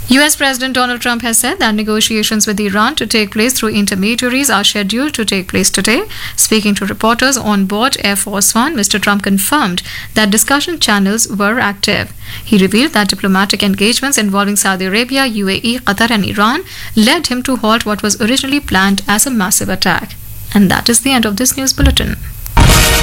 US President Donald Trump has said that negotiations with Iran to take place through intermediaries are scheduled to take place today. Speaking to reporters on board Air Force One, Mr. Trump confirmed that discussion channels were active. He revealed that diplomatic engagements involving Saudi Arabia, UAE, Qatar and Iran led him to halt what was originally planned as a massive attack. And that is the end of this news bulletin.